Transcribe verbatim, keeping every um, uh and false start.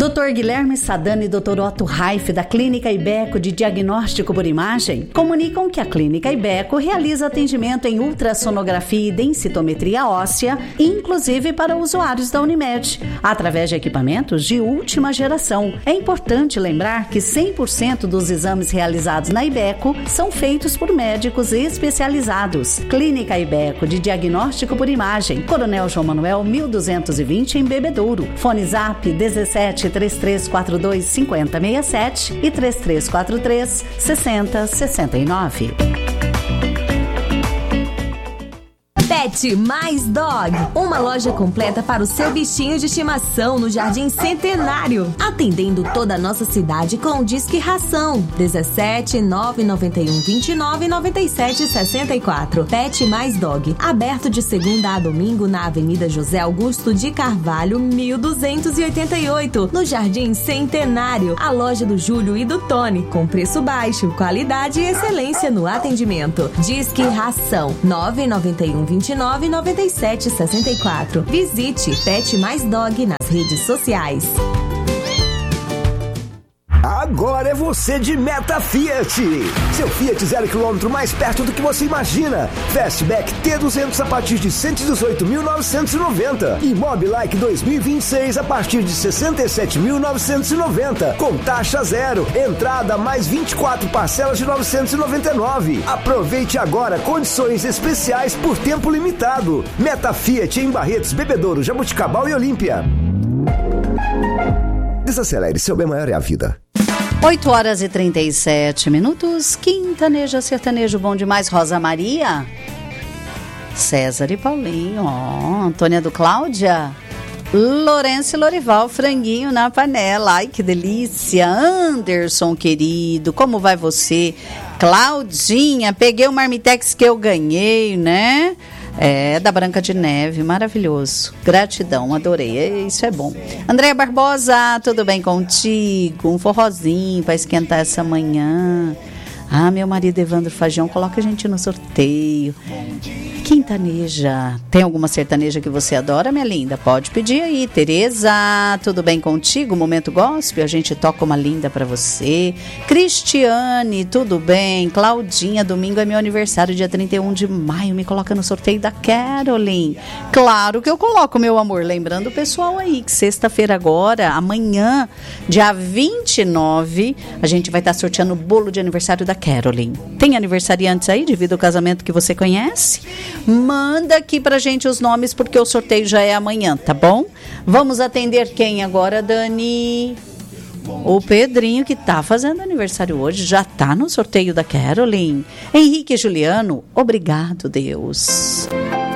doutor Guilherme Sadani e doutor Otto Raif, da Clínica Ibeco de Diagnóstico por Imagem, comunicam que a Clínica Ibeco realiza atendimento em ultrassonografia e densitometria óssea, inclusive para usuários da Unimed, através de equipamentos de última geração. É importante lembrar que cem por cento dos exames realizados na Ibeco são feitos por médicos especializados. Clínica Ibeco de Diagnóstico por Imagem, Coronel João Manuel mil duzentos e vinte em Bebedouro. Fone Zap dezessete, três três quatro dois, cinco zero seis sete e três três quatro três, seis zero seis nove. Pet Mais Dog, uma loja completa para o seu bichinho de estimação no Jardim Centenário, atendendo toda a nossa cidade com o Disque Ração dezessete, nove nove um, vinte e nove, noventa e sete, sessenta e quatro. Pet Mais Dog, aberto de segunda a domingo na Avenida José Augusto de Carvalho, mil duzentos e oitenta e oito, no Jardim Centenário, a loja do Júlio e do Tony, com preço baixo, qualidade e excelência no atendimento. Disque Ração nove nove um, vinte e nove, noventa e sete, sessenta e quatro. Visite Pet Mais Dog nas redes sociais. Agora é você de Meta Fiat. Seu Fiat zero quilômetro mais perto do que você imagina. Fastback T duzentos a partir de cento e dezoito mil novecentos e noventa. E Mobilike dois mil e vinte e seis a partir de sessenta e sete mil novecentos e noventa. Com taxa zero. Entrada mais vinte e quatro parcelas de novecentos e noventa e nove. Aproveite agora condições especiais por tempo limitado. Meta Fiat em Barretos, Bebedouro, Jabuticabal e Olímpia. Desacelere, seu bem maior é a vida. oito horas e trinta e sete minutos. Quintaneja, sertanejo bom demais. Rosa Maria, César e Paulinho, ó, Antônia do Cláudia, Lourenço e Lorival, franguinho na panela. Ai, que delícia. Anderson, querido, como vai você? Claudinha, peguei o Marmitex que eu ganhei, né? É, da Branca de Neve, maravilhoso. Gratidão, adorei, isso é bom. Andréia Barbosa, tudo bem contigo? Um forrozinho para esquentar essa manhã. Ah, meu marido Evandro Fagião, coloca a gente no sorteio. Quintaneja, tem alguma sertaneja que você adora, minha linda? Pode pedir aí. Tereza, tudo bem contigo? Momento Gospel, a gente toca uma linda pra você. Cristiane, tudo bem? Claudinha, domingo é meu aniversário, dia trinta e um de maio, me coloca no sorteio da Caroline. Claro que eu coloco, meu amor, lembrando o pessoal aí que sexta-feira agora, amanhã, dia vinte e nove, a gente vai estar sorteando o bolo de aniversário da Caroline. Tem aniversariantes aí devido ao casamento que você conhece? Manda aqui pra gente os nomes, porque o sorteio já é amanhã, tá bom? Vamos atender quem agora, Dani? O Pedrinho, que tá fazendo aniversário hoje, já tá no sorteio da Caroline. Henrique e Juliano, obrigado, Deus.